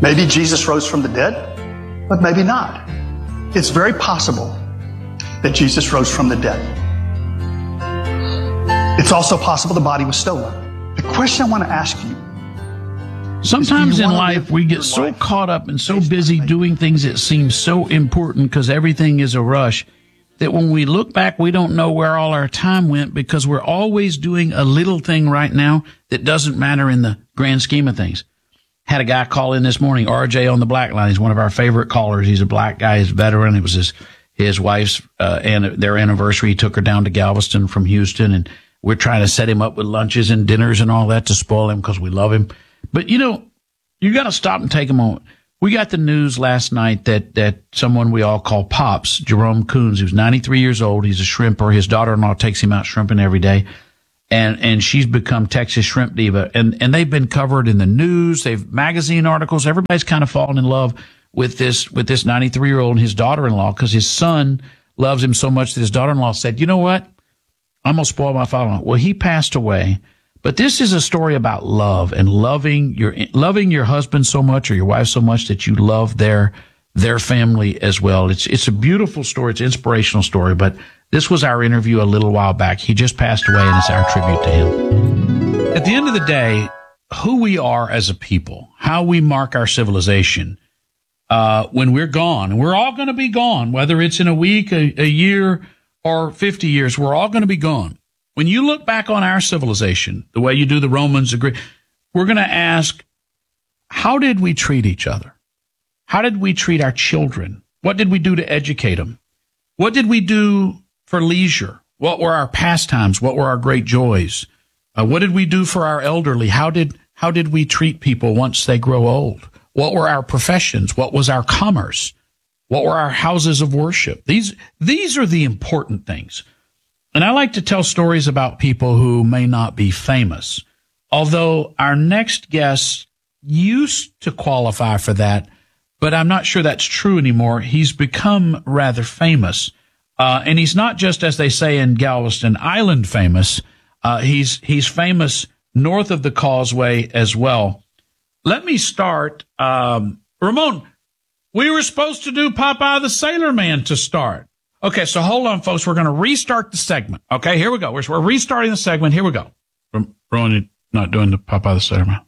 Maybe Jesus rose from the dead, but maybe not. It's very possible that Jesus rose from the dead. It's also possible the body was stolen. The question I want to ask you, sometimes in life, we get so caught up and so busy doing things that seem so important because everything is a rush that when we look back, we don't know where all our time went because we're always doing a little thing right now that doesn't matter in the grand scheme of things. Had a guy call in this morning, RJ on the Black Line. He's one of our favorite callers. He's a black guy. He's a veteran. It was his wife's their anniversary. He took her down to Galveston from Houston, and we're trying to set him up with lunches and dinners and all that to spoil him because we love him. But, you got to stop and take a moment. We got the news last night that someone we all call Pops, Jerome Coons, who's 93 years old. He's a shrimper. His daughter-in-law takes him out shrimping every day. And she's become Texas Shrimp Diva. And they've been covered in the news. They've magazine articles. Everybody's kind of fallen in love with this 93-year-old and his daughter-in-law because his son loves him so much that his daughter-in-law said, you know what? I'm going to spoil my father-in-law. Well, he passed away. But this is a story about love and loving your husband so much or your wife so much that you love their family as well. It's a beautiful story. It's an inspirational story. But this was our interview a little while back. He just passed away, and it's our tribute to him. At the end of the day, who we are as a people, how we mark our civilization, when we're gone, and we're all going to be gone, whether it's in a week, a year, or 50 years, we're all going to be gone. When you look back on our civilization, the way you do the Romans, we're going to ask, how did we treat each other? How did we treat our children? What did we do to educate them? What did we do for leisure? What were our pastimes? What were our great joys? What did we do for our elderly? How did we treat people once they grow old? What were our professions? What was our commerce? What were our houses of worship? These are the important things. And I like to tell stories about people who may not be famous, although our next guest used to qualify for that, but I'm not sure that's true anymore. He's become rather famous. And he's not just, as they say in Galveston, island famous. He's famous north of the Causeway as well. Let me start. Ramon, we were supposed to do Popeye the Sailor Man to start. Okay, so hold on, folks. We're going to restart the segment. Okay, here we go. We're restarting the segment. Here we go. Ramon, you're not doing the Popeye the Sailor Man.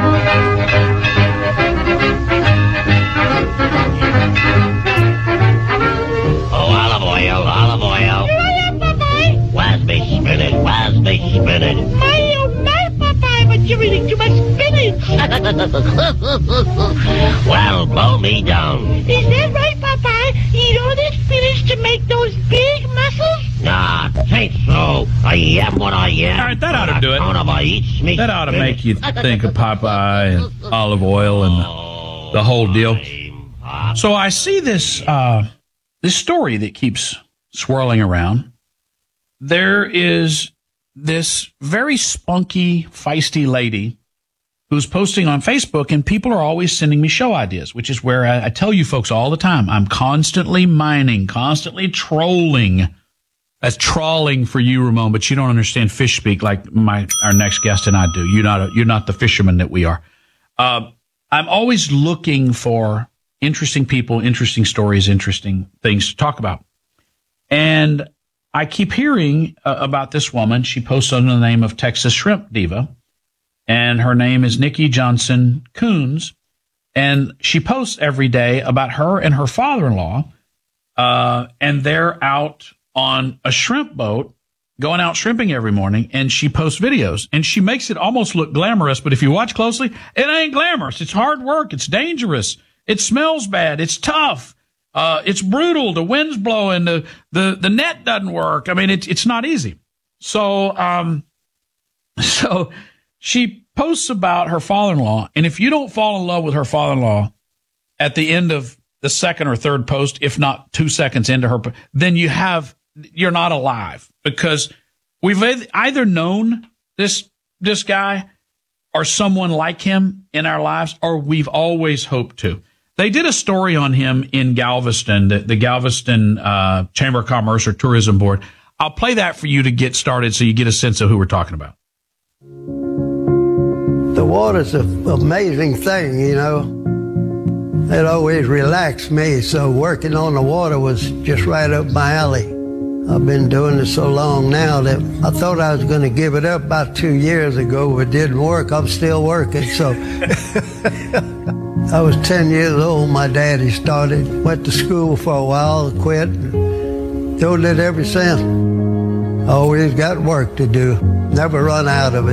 Olive oil. Here I am, Popeye. Where's me spinach? My, oh my, Popeye, but you're eating too much spinach. Well, blow me down. Is that right, Popeye? Eat all this spinach to make those big muscles? Nah, tain't so. I am what I am. All right, that ought to do it. That ought to spinach. make you think of Popeye and olive oil and the whole deal. So I see this story that keeps swirling around. There is this very spunky, feisty lady who's posting on Facebook, and people are always sending me show ideas, which is where I tell you folks all the time, I'm constantly mining, constantly trolling. That's trawling for you, Ramon, but you don't understand fish speak like our next guest and I do. You're not the fisherman that we are. I'm always looking for interesting people, interesting stories, interesting things to talk about. And I keep hearing about this woman. She posts under the name of Texas Shrimp Diva, and her name is Nikki Johnson Coons. And she posts every day about her and her father-in-law, and they're out on a shrimp boat, going out shrimping every morning, and she posts videos. And she makes it almost look glamorous, but if you watch closely, it ain't glamorous. It's hard work. It's dangerous. It smells bad. It's tough. It's brutal. The wind's blowing. The net doesn't work. I mean, it's not easy. So she posts about her father-in-law. And if you don't fall in love with her father-in-law at the end of the second or third post, if not 2 seconds into her, then you're not alive, because we've either known this guy or someone like him in our lives, or we've always hoped to. They did a story on him in Galveston, the Galveston Chamber of Commerce or Tourism Board. I'll play that for you to get started so you get a sense of who we're talking about. The water's an amazing thing, you know. It always relaxed me, so working on the water was just right up my alley. I've been doing it so long now that I thought I was going to give it up about 2 years ago, but it didn't work. I'm still working, so. I was 10 years old, my daddy started, went to school for a while, quit, doing it ever since. Always got work to do, never run out of it.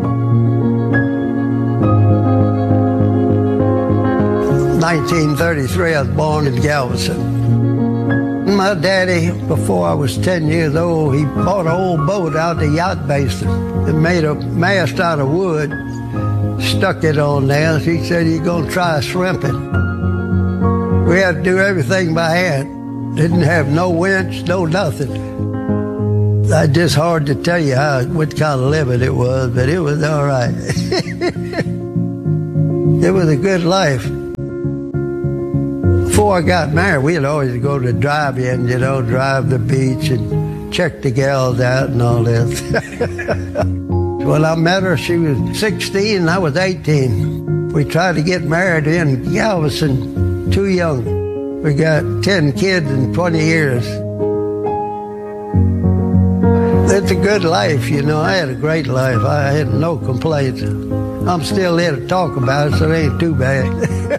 1933, I was born in Galveston. My daddy, before I was 10 years old, he bought an old boat out the yacht basin and made a mast out of wood, stuck it on there. He said, "You're going to try shrimping." We had to do everything by hand. Didn't have no winch, no nothing. It's just hard to tell you what kind of living it was, but it was all right. It was a good life. Before I got married, we'd always go to drive-in, drive the beach and check the gals out and all this. When I met her, she was 16 and I was 18. We tried to get married in Galveston, too young. We got 10 kids in 20 years. It's a good life, I had a great life. I had no complaints. I'm still here to talk about it, so it ain't too bad.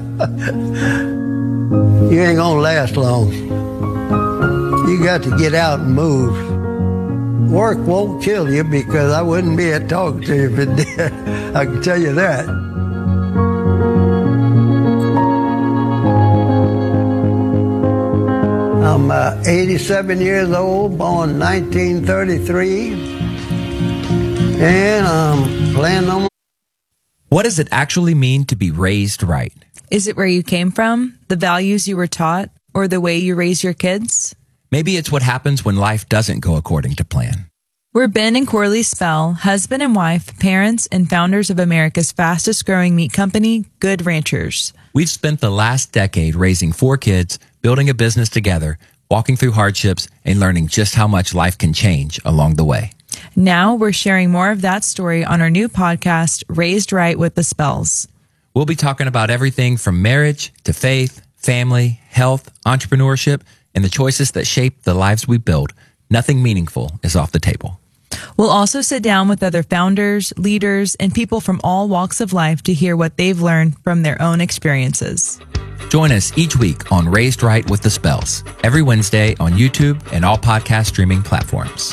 You ain't gonna last long. You got to get out and move. Work won't kill you, because I wouldn't be here talking to you if it did. I can tell you that. I'm 87 years old, born 1933, and I'm planning on. What does it actually mean to be raised right? Is it where you came from, the values you were taught, or the way you raise your kids? Maybe it's what happens when life doesn't go according to plan. We're Ben and Corley Spell, husband and wife, parents, and founders of America's fastest growing meat company, Good Ranchers. We've spent the last decade raising 4 kids, building a business together, walking through hardships, and learning just how much life can change along the way. Now we're sharing more of that story on our new podcast, Raised Right with the Spells. We'll be talking about everything from marriage to faith, family, health, entrepreneurship, and the choices that shape the lives we build. Nothing meaningful is off the table. We'll also sit down with other founders, leaders, and people from all walks of life to hear what they've learned from their own experiences. Join us each week on Raised Right with the Spells, every Wednesday on YouTube and all podcast streaming platforms.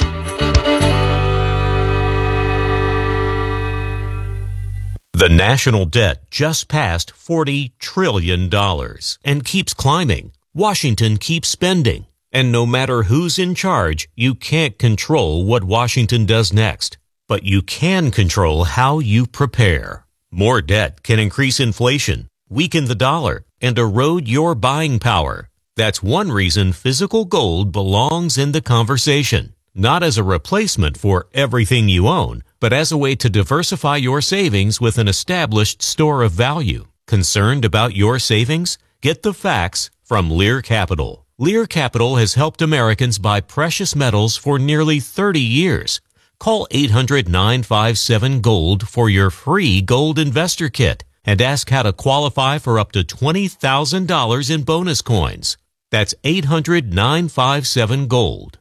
The national debt just passed $40 trillion and keeps climbing. Washington keeps spending. And no matter who's in charge, you can't control what Washington does next. But you can control how you prepare. More debt can increase inflation, weaken the dollar, and erode your buying power. That's one reason physical gold belongs in the conversation. Not as a replacement for everything you own, but as a way to diversify your savings with an established store of value. Concerned about your savings? Get the facts from Lear Capital. Lear Capital has helped Americans buy precious metals for nearly 30 years. Call 800-957-GOLD for your free gold investor kit and ask how to qualify for up to $20,000 in bonus coins. That's 800-957-GOLD.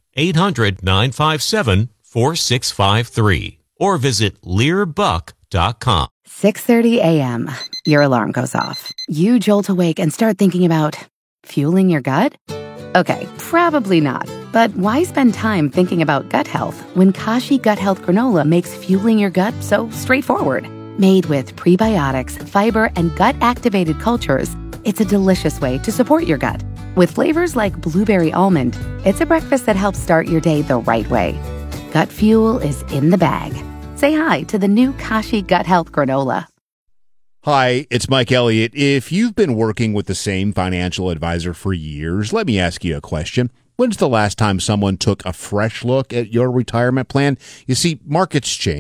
800-957-4653. Or visit LearBuck.com. 6:30 a.m. Your alarm goes off. You jolt awake and start thinking about fueling your gut? Okay, probably not. But why spend time thinking about gut health when Kashi Gut Health Granola makes fueling your gut so straightforward? Made with prebiotics, fiber, and gut-activated cultures, it's a delicious way to support your gut. With flavors like blueberry almond, it's a breakfast that helps start your day the right way. Gut fuel is in the bag. Say hi to the new Kashi Gut Health Granola. Hi, it's Mike Elliott. If you've been working with the same financial advisor for years, let me ask you a question. When's the last time someone took a fresh look at your retirement plan? You see, markets change,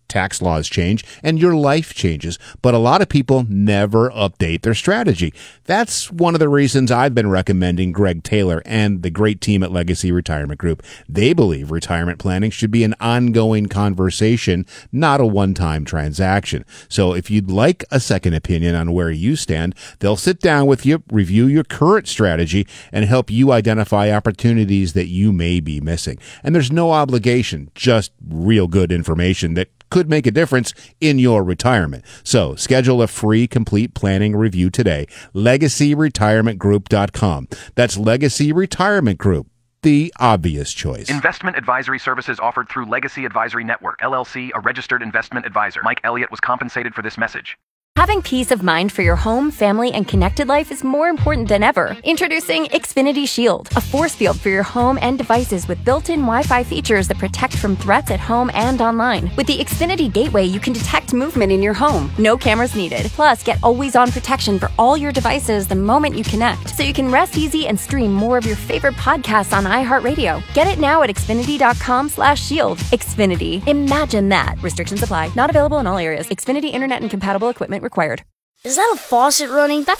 tax laws change, and your life changes. But a lot of people never update their strategy. That's one of the reasons I've been recommending Greg Taylor and the great team at Legacy Retirement Group. They believe retirement planning should be an ongoing conversation, not a one-time transaction. So if you'd like a second opinion on where you stand, they'll sit down with you, review your current strategy, and help you identify opportunities that you may be missing. And there's no obligation, just real good information that could make a difference in your retirement. So schedule a free complete planning review today. LegacyRetirementGroup.com. That's Legacy Retirement Group, the obvious choice. Investment advisory services offered through Legacy Advisory Network, LLC, a registered investment advisor. Mike Elliott was compensated for this message. Having peace of mind for your home, family, and connected life is more important than ever. Introducing Xfinity Shield, a force field for your home and devices with built-in Wi-Fi features that protect from threats at home and online. With the Xfinity Gateway, you can detect movement in your home. No cameras needed. Plus, get always-on protection for all your devices the moment you connect, so you can rest easy and stream more of your favorite podcasts on iHeartRadio. Get it now at Xfinity.com/shield. Xfinity. Imagine that. Restrictions apply. Not available in all areas. Xfinity Internet and compatible equipment required. Is that a faucet running? That